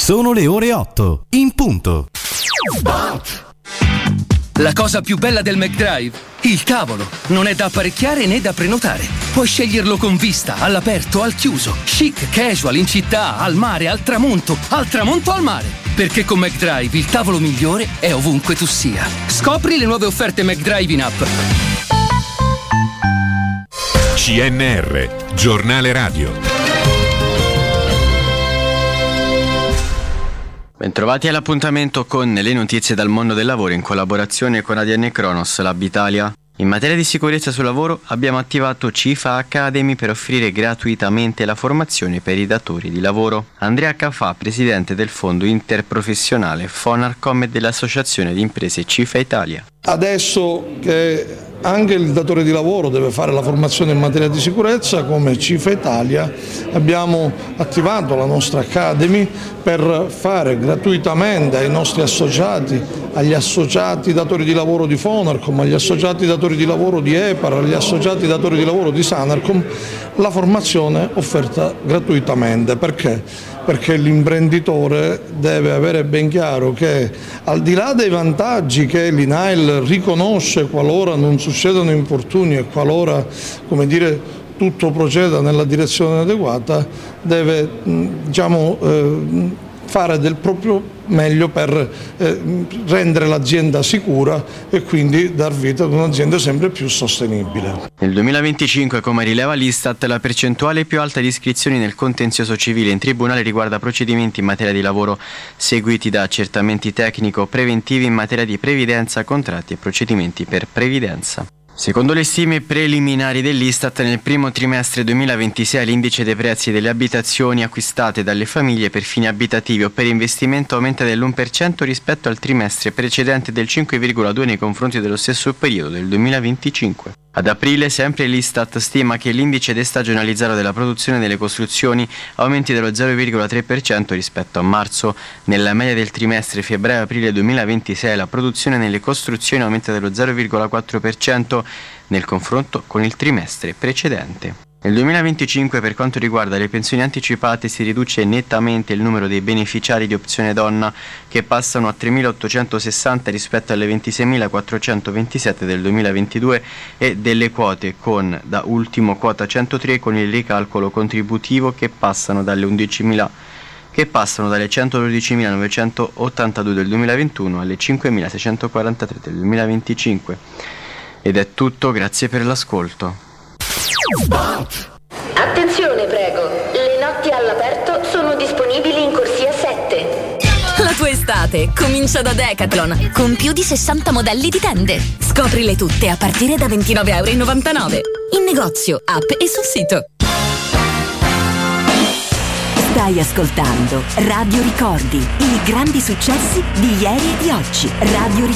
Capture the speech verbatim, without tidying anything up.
Sono le ore otto, in punto. La cosa più bella del McDrive? Il tavolo. Non è da apparecchiare né da prenotare. Puoi sceglierlo con vista, all'aperto, al chiuso, chic, casual, in città, al mare, al tramonto, al tramonto al mare. Perché con McDrive il tavolo migliore è ovunque tu sia. Scopri le nuove offerte McDrive in app. C N R, giornale radio. Bentrovati all'appuntamento con le notizie dal mondo del lavoro in collaborazione con A D N Kronos Lab Italia. In materia di sicurezza sul lavoro abbiamo attivato C I F A Academy per offrire gratuitamente la formazione per i datori di lavoro. Andrea Cafà, presidente del fondo interprofessionale Fonarcom e dell'Associazione di Imprese C I F A Italia. Adesso che anche il datore di lavoro deve fare la formazione in materia di sicurezza, come C I F A Italia abbiamo attivato la nostra Academy per fare gratuitamente ai nostri associati, agli associati datori di lavoro di Fonarcom, agli associati datori di lavoro di EPAR, agli associati datori di lavoro di Sanarcom, la formazione offerta gratuitamente. Perché? Perché l'imprenditore deve avere ben chiaro che, al di là dei vantaggi che l'I N A I L riconosce qualora non succedano infortuni e qualora, come dire, tutto proceda nella direzione adeguata, deve diciamo, eh, fare del proprio meglio per eh, rendere l'azienda sicura e quindi dar vita ad un'azienda sempre più sostenibile. Nel duemilaventicinque, come rileva l'Istat, la percentuale più alta di iscrizioni nel contenzioso civile in tribunale riguarda procedimenti in materia di lavoro seguiti da accertamenti tecnico-preventivi in materia di previdenza, contratti e procedimenti per previdenza. Secondo le stime preliminari dell'Istat, nel primo trimestre duemilaventisei l'indice dei prezzi delle abitazioni acquistate dalle famiglie per fini abitativi o per investimento aumenta dell'uno per cento rispetto al trimestre precedente, del cinque virgola due per cento nei confronti dello stesso periodo del duemilaventicinque. Ad aprile, sempre l'Istat stima che l'indice destagionalizzato della produzione delle costruzioni aumenti dello zero virgola tre per cento rispetto a marzo. Nella media del trimestre febbraio-aprile duemilaventisei la produzione nelle costruzioni aumenta dello zero virgola quattro per cento nel confronto con il trimestre precedente. Nel duemilaventicinque, per quanto riguarda le pensioni anticipate, si riduce nettamente il numero dei beneficiari di opzione donna, che passano a tremilaottocentosessanta rispetto alle ventiseiemilaquattrocentoventisette del duemilaventidue, e delle quote con, da ultimo, quota centotré con il ricalcolo contributivo, che passano dalle undicimila che passano dalle centododicimilanovecentoottantadue del duemilaventuno alle cinquemilaseicentoquarantatré del duemilaventicinque. Ed è tutto, grazie per l'ascolto. Attenzione, prego. Le notti all'aperto sono disponibili in corsia sette. La tua estate comincia da Decathlon, con più di sessanta modelli di tende. Scoprile tutte a partire da ventinove virgola novantanove euro. In negozio, app e sul sito. Stai ascoltando Radio Ricordi, i grandi successi di ieri e di oggi. Radio Ricordi.